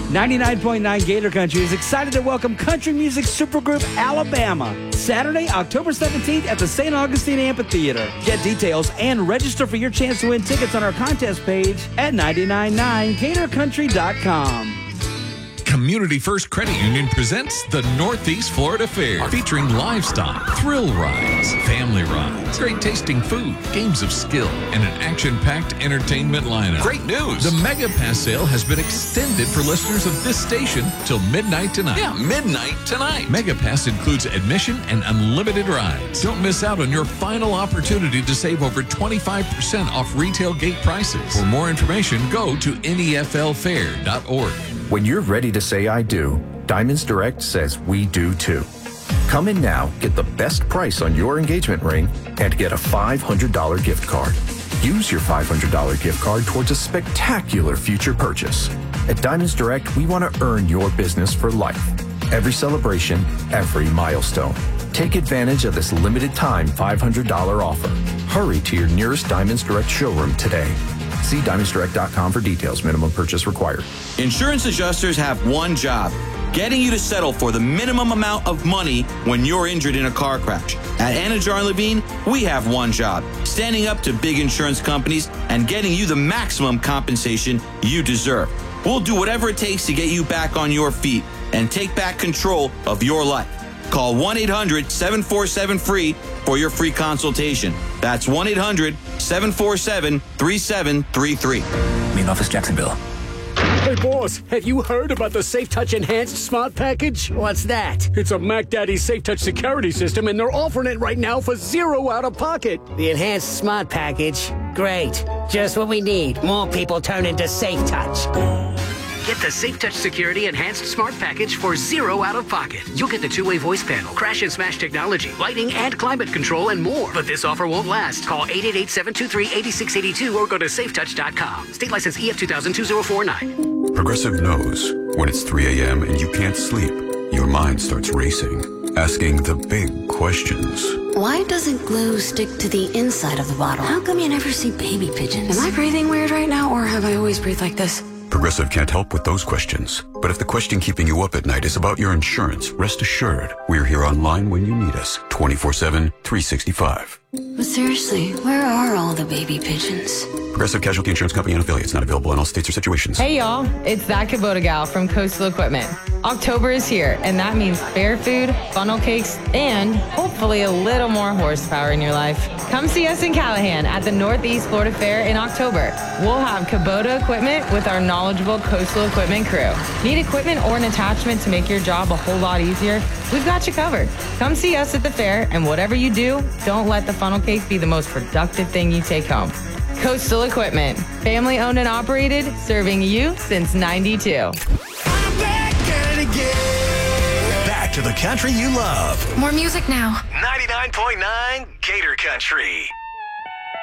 99.9 Gator Country is excited to welcome country music supergroup Alabama Saturday, October 17th at the St. Augustine Amphitheater. Get details and register for your chance to win tickets on our contest page at 999gatorcountry.com. Community First Credit Union presents the Northeast Florida Fair, featuring livestock, thrill rides, family rides, great tasting food, games of skill, and an action-packed entertainment lineup. Great news! The Mega Pass sale has been extended for listeners of this station till midnight tonight. Yeah, midnight tonight. Mega Pass includes admission and unlimited rides. Don't miss out on your final opportunity to save over 25% off retail gate prices. For more information, go to neflfair.org. When you're ready to say I do, Diamonds Direct says we do too. Come in now, get the best price on your engagement ring, and get a $500 gift card. Use your $500 gift card towards a spectacular future purchase. At Diamonds Direct, we want to earn your business for life. Every celebration, every milestone. Take advantage of this limited time $500 offer. Hurry to your nearest Diamonds Direct showroom today. See DiamondsDirect.com for details. Minimum purchase required. Insurance adjusters have one job: getting you to settle for the minimum amount of money when you're injured in a car crash. At Anajar & Levine, we have one job: standing up to big insurance companies and getting you the maximum compensation you deserve. We'll do whatever it takes to get you back on your feet and take back control of your life. Call 1-800-747-FREE for your free consultation. That's 1-800-747-3733. Main office, Jacksonville. Hey, boss, have you heard about the Safe Touch Enhanced Smart Package? What's that? It's a Mac Daddy Safe Touch security system, and they're offering it right now for $0 out of pocket. The Enhanced Smart Package? Great. Just what we need. More people turn into Safe Touch. Get the Safe Touch Security Enhanced Smart Package for $0 out of pocket. You'll get the two-way voice panel, crash and smash technology, lighting and climate control, and more. But this offer won't last. Call 888-723-8682 or go to safetouch.com. State license EF 2000-2049. Progressive knows when it's 3 a.m. and you can't sleep, your mind starts racing, asking the big questions. Why doesn't glue stick to the inside of the bottle? How come you never see baby pigeons? Am I breathing weird right now, or have I always breathed like this? Progressive can't help with those questions. But if the question keeping you up at night is about your insurance, rest assured, we're here online when you need us, 24/7, 365. But seriously, where are all the baby pigeons? Progressive Casualty Insurance Company and affiliates, not available in all states or situations. Hey y'all, it's that Kubota gal from Coastal Equipment. October is here, and that means fair food, funnel cakes, and hopefully a little more horsepower in your life. Come see us in Callahan at the Northeast Florida Fair in October. We'll have Kubota equipment with our knowledgeable Coastal Equipment crew. Need equipment or an attachment to make your job a whole lot easier? We've got you covered. Come see us at the fair, and whatever you do, don't let the funnel cake be the most productive thing you take home. Coastal Equipment, family owned and operated, serving you since '92. Back to the country you love. More music now. 99.9 Gator Country.